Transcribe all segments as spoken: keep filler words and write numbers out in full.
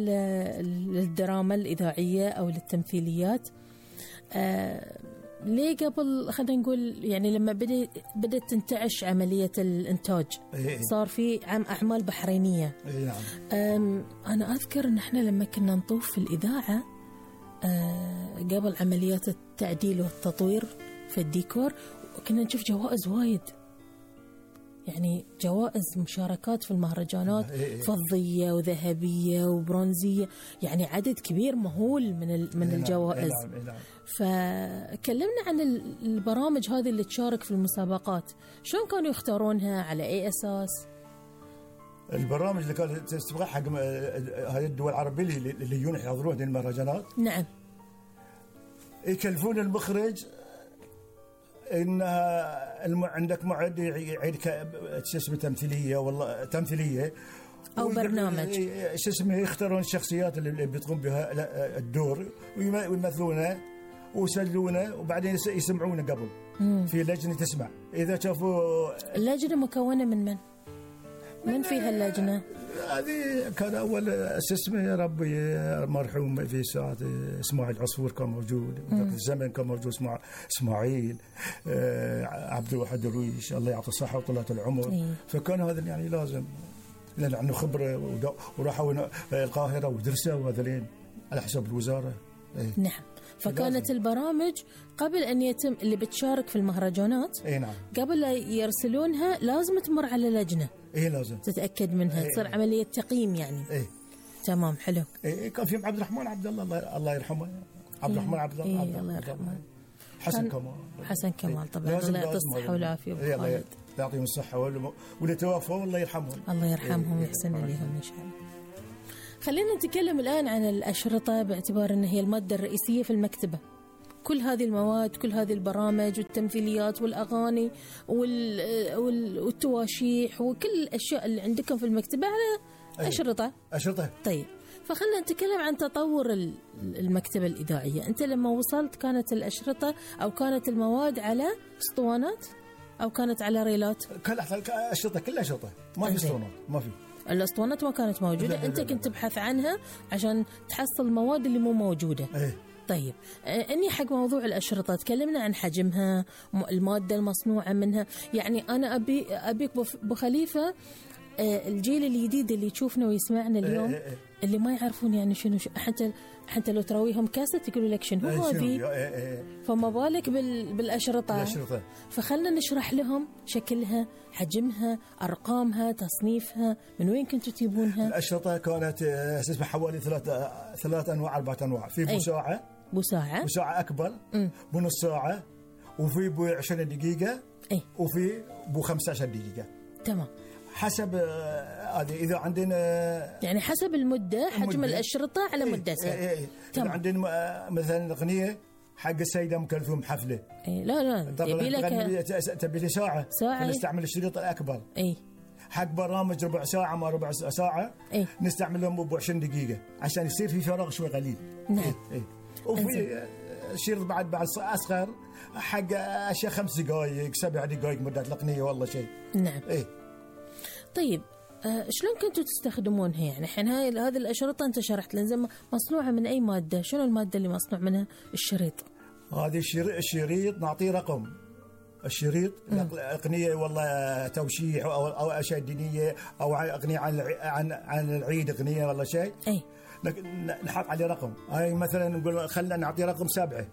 للدراما الإذاعية أو للتمثيليات، آه ليه قبل خلينا نقول يعني لما بدأ بدأت تنتعش عملية الإنتاج صار في عم أعمال بحرينية. أنا أذكر إن إحنا لما كنا نطوف في الإذاعة آه قبل عمليات التعديل والتطوير في الديكور كنا نشوف جوائز وايد، يعني جوائز مشاركات في المهرجانات فضية وذهبية وبرونزية، يعني عدد كبير مهول من من الجوائز. فكلمنا عن البرامج هذه اللي تشارك في المسابقات، شلون كانوا يختارونها، على أي أساس؟ البرامج اللي كانت تستبغى حق هاي الدول العربية اللي يجون يحضرون هذه المهرجانات، نعم، يكلفون المخرج إنها الم... عندك معد يعيد شو اسمه تمثيلية والله تمثيلية أو برنامج شو اسمه، يختارون الشخصيات اللي بتقوم بها الدور ويمثلونه ويسجلونه وبعدين يسمعونه قبل مم. في لجنة تسمع. إذا شافوا اللجنة مكونة من من؟ من فيها اللجنة؟ هذه كان أول اسمه ربي مرحوم في ساعة إسماعيل عصفور كان موجود، ذاك الزمن كان موجود اسمع إسماعيل آه عبد الواحد الرويش الله يعطيه الصحة وطولة العمر. إيه. فكان هذا يعني لازم لأن عنده خبرة وراحوا القاهرة ودرسوا وهذلين على حساب الوزارة. إيه. نعم. فكانت لازم. البرامج قبل أن يتم اللي بتشارك في المهرجانات إيه نعم. قبل لا يرسلونها لازم تمر على لجنة إيه لازم تتأكد منها. إيه تصير عملية تقييم يعني. إيه تمام حلو. إيه كان في عبد الرحمن عبد الله الله يرحمه عبد الرحمن عبد الله إيه الله يرحمه حسن كمال حسن كمال طبعا الله يعطيه الصحة والعافية إيه الله يعطيهم الصحة واللي توفوا الله يرحمهم الله يرحمهم ويحسن إليهم إن شاء الله. خلينا نتكلم الآن عن الأشرطة باعتبار أن هي المادة الرئيسية في المكتبة. كل هذه المواد، كل هذه البرامج والتمثيليات والأغاني والتواشيح وكل الأشياء اللي عندكم في المكتبة على أشرطة. أشرطة. طيب فخلنا نتكلم عن تطور المكتبة الإذاعية. أنت لما وصلت كانت الأشرطة أو كانت المواد على اسطوانات أو كانت على ريلات؟ كل أشرطة كل أشرطة ما في اسطوانات ما في. الاسطوانات ما كانت موجودة. لا لا أنت لا لا كنت تبحث عنها عشان تحصل المواد اللي مو موجودة. أيه. طيب أني حق موضوع الأشرطة تكلمنا عن حجمها، المادة المصنوعة منها. يعني أنا أبي أبيك بخليفة الجيل الجديد اللي يشوفنا ويسمعنا اليوم أيه أيه. اللي ما يعرفون يعني شنو حتى حتى لو تراويهم كاسة يقولوا لك شنو هذه. فما بالك بال بالأشرطة. الأشرطة. فخلنا نشرح لهم شكلها، حجمها، أرقامها، تصنيفها، من وين كنتوا تجيبونها؟ الأشرطة كانت اسمها حوالي ثلاثة ثلاث أنواع أربعة أنواع. في بساعة بساعة بساعة أكبر بنص ساعة، وفي بو عشرين دقيقة أي. وفي بو خمسة عشر دقيقة. تمام. حسب هذه إذا عندنا يعني حسب المدة حجم المدة. الأشرطة على مدتها. إيه إيه إيه. عندنا مثلا أغنية حق السيدة أم كلثوم حفلة. إيه لا لا يبي لك تبي لي ساعة ساعة نستعمل الشريط الأكبر. إيه. حق برامج ربع ساعة ما ربع ساعة إيه؟ نستعملهم ب عشرين دقيقة عشان يصير في فراغ شوي قليل. نعم. إيه إيه. وفي شريط بعد بعد أصغر حق أشياء خمس دقائق سبع دقائق مدة الأغنية والله شيء. نعم. إيه. طيب آه شلون كنتوا تستخدمونها؟ يعني الحين هاي هذه الأشرطة أنت شرحت لنا مصنوعة من أي مادة؟ شنو المادة اللي مصنوع منها الشريط؟ هذه الشريط نعطيه رقم الشريط أغنية والله توشيح أو أو أشياء دينية أو أغنية عن عن عن العيد أغنية والله شيء. أي. نحط عليه رقم. هاي مثلا نقول خلنا نعطيه رقم سبعة.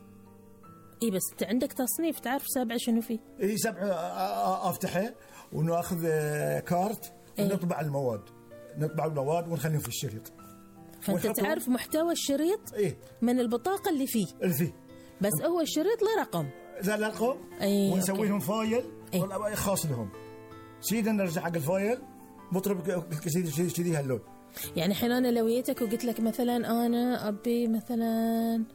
إيه بس أنت عندك تصنيف تعرف سبعة شنو فيه؟ إيه سبعة أفتحه ونأخذ كارت إيه؟ ونطبع المواد نطبع المواد ونخليهم في الشريط. فأنت تعرف محتوى الشريط إيه؟ من البطاقة اللي فيه. اللي فيه. بس هو الشريط له رقم. لا لا رقم. أيه ونسوي لهم فايل أيه؟ خاص لهم. سيدا نرجع حق الفايل مطرب كذي كذي هاللون. يعني حين أنا لو جيتك وقلت لك مثلا أنا أبي مثلا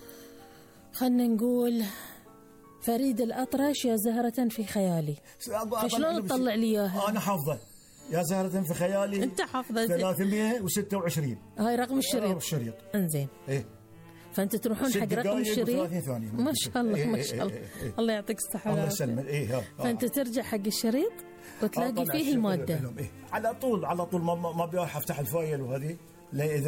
خلنا نقول فريد الأطرش يا زهرة في خيالي، فشلون تطلع لي إياها؟ أنا حافظة يا زهرة في خيالي. أنت حافظة ثلاثمية وستة وعشرين. هاي رقم الشريط. الشريط. إنزين. إيه. فأنت تروحون حق رقم الشريط. ما شاء الله ما شاء الله. الله يعطيك الصحة. الله يسلمك. إيه. فأنت ترجع حق الشريط وتلاقي فيه المادة. إيه. على طول على طول ما ما بيروح أفتح الفايل وهذه لا.